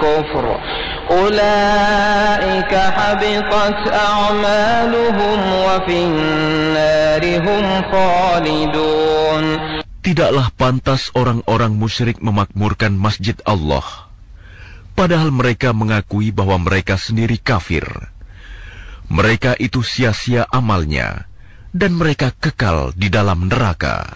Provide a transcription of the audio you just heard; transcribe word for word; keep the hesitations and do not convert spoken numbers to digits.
الكفر أولئك حبطت أعمالهم وفي النار هم خالدون. Tidaklah pantas orang-orang musyrik memakmurkan masjid Allah, padahal mereka mengakui bahwa mereka sendiri kafir. Mereka itu sia-sia amalnya, dan mereka kekal di dalam neraka.